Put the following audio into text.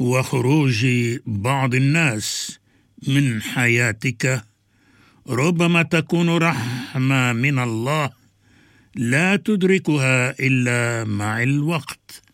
وخروج بعض الناس من حياتك ربما تكون رحمة من الله لا تدركها إلا مع الوقت.